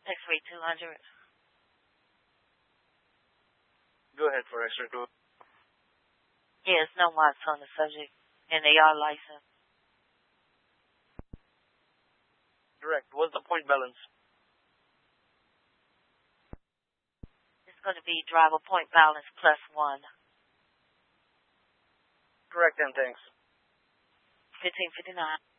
X-ray 200. Go ahead for X-ray 2. Yes, no marks on the subject, and they are licensed. Correct. What's the point balance? It's going to be driver point balance +1. Correct, and thanks. 1559.